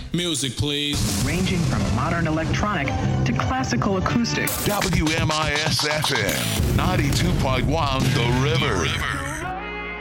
Music, please. Ranging from modern electronic to classical acoustic. WMIS FM 92.1 The River.